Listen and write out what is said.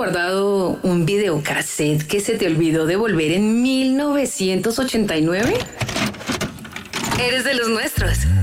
guardado un videocassette que se te olvidó devolver en 1989? Eres de los nuestros.